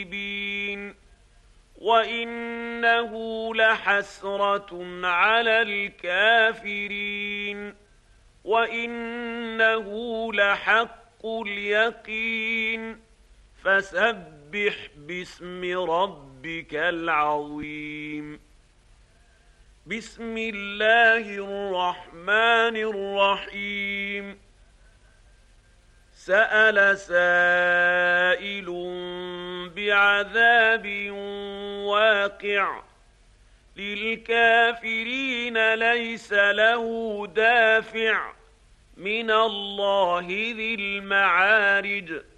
وإنه لحسرة على الكافرين وإنه لحق اليقين فسبح باسم ربك العظيم بسم الله الرحمن الرحيم سأل سائل بعذاب واقع للكافرين ليس له دافع من الله ذي المعارج